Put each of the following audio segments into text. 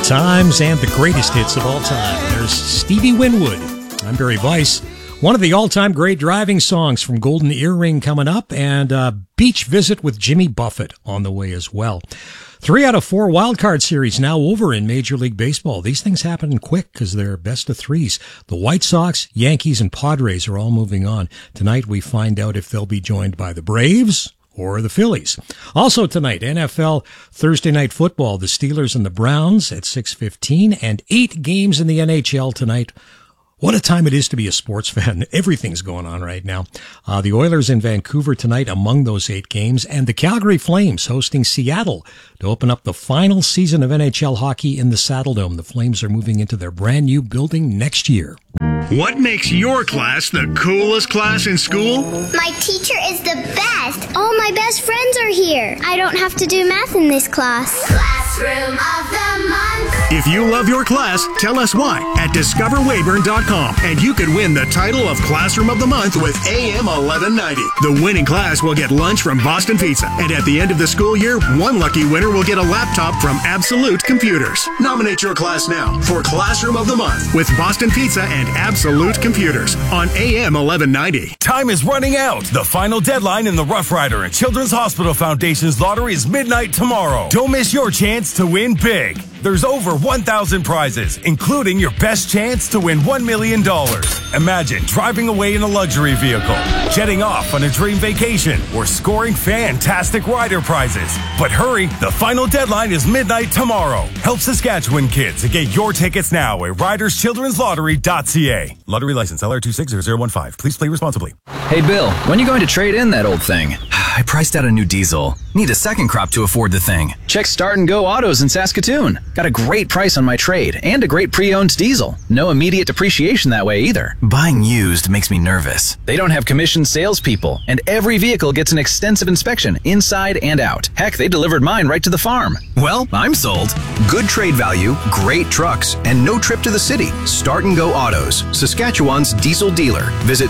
times and the greatest hits of all time. There's Stevie Winwood. I'm Barry Weiss. One of the all-time great driving songs from Golden Earring coming up, and Beach Visit with Jimmy Buffett on the way as well. 3 out of 4 wildcard series now over in Major League Baseball. These things happen quick because they're best of threes. The White Sox, Yankees, and Padres are all moving on. Tonight we find out if they'll be joined by the Braves or the Phillies. Also tonight, NFL Thursday Night Football, the Steelers and the Browns at 6:15, and 8 games in the NHL tonight. What a time it is to be a sports fan. Everything's going on right now. The Oilers in Vancouver tonight among those 8 games, and the Calgary Flames hosting Seattle to open up the final season of NHL hockey in the Saddledome. The Flames are moving into their brand new building next year. What makes your class the coolest class in school? My teacher is the best. All my best friends are here. I don't have to do math in this class. Classroom of the Month. If you love your class, tell us why at discoverweyburn.com, and you could win the title of Classroom of the Month with AM 1190. The winning class will get lunch from Boston Pizza, and at the end of the school year, one lucky winner will get a laptop from Absolute Computers. Nominate your class now for Classroom of the Month with Boston Pizza and Absolute Computers on AM 1190. Time is running out. The final deadline in the Rough Rider and Children's Hospital Foundation's lottery is midnight tomorrow. Don't miss your chance to win big. There's over 1,000 prizes, including your best chance to win $1 million. Imagine driving away in a luxury vehicle, jetting off on a dream vacation, or scoring fantastic rider prizes. But hurry, the final deadline is midnight tomorrow. Help Saskatchewan kids and get your tickets now at riderschildrenslottery.ca. Lottery license LR260015. Please play responsibly. Hey Bill, when are you going to trade in that old thing? I priced out a new diesel. Need a second crop to afford the thing. Check Start and Go Autos in Saskatoon. Got a great price on my trade and a great pre-owned diesel. No immediate depreciation that way either. Buying used makes me nervous. They don't have commissioned salespeople, and every vehicle gets an extensive inspection inside and out. Heck, they delivered mine right to the farm. Well, I'm sold. Good trade value, great trucks, and no trip to the city. Start and Go Autos, Saskatchewan's diesel dealer. Visit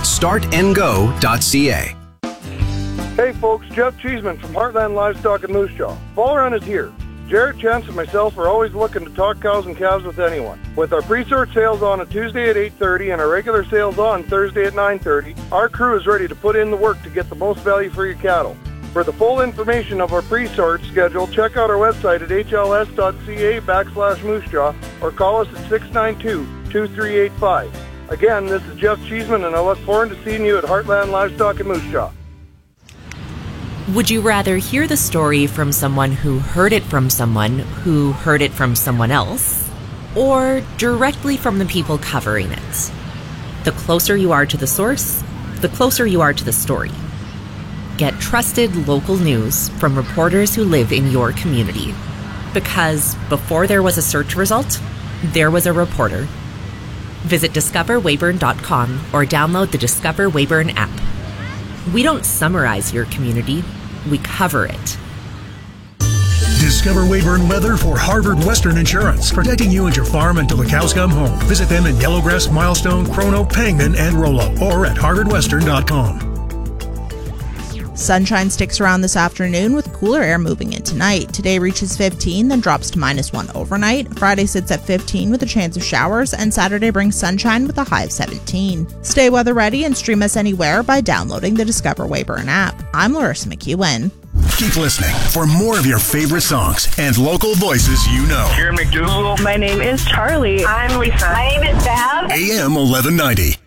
startandgo.ca. Hey folks, Jeff Cheeseman from Heartland Livestock in Moose Jaw. Fall Run is here. Jared, Chance, and myself are always looking to talk cows and calves with anyone. With our pre-sort sales on a Tuesday at 8:30 and our regular sales on Thursday at 9:30, our crew is ready to put in the work to get the most value for your cattle. For the full information of our pre-sort schedule, check out our website at hls.ca/Moose Jaw or call us at 692-2385. Again, this is Jeff Cheeseman, and I look forward to seeing you at Heartland Livestock in Moose Jaw. Would you rather hear the story from someone who heard it from someone who heard it from someone else, or directly from the people covering it? The closer you are to the source, the closer you are to the story. Get trusted local news from reporters who live in your community. Because before there was a search result, there was a reporter. Visit discoverweyburn.com or download the Discover Weyburn app. We don't summarize your community, we cover it. Discover Weyburn weather for Harvard Western Insurance, protecting you and your farm until the cows come home. Visit them in Yellowgrass, Milestone, Chrono, Pangman, and Rollo, or at harvardwestern.com. Sunshine sticks around this afternoon with cooler air moving in tonight. Today reaches 15, then drops to -1 overnight. Friday sits at 15 with a chance of showers, and Saturday brings sunshine with a high of 17. Stay weather ready and stream us anywhere by downloading the Discover Weyburn app. I'm Larissa McEwen. Keep listening for more of your favorite songs and local voices you know. Here, McDougal. My name is Charlie. I'm Lisa. My name is Bev. AM 1190.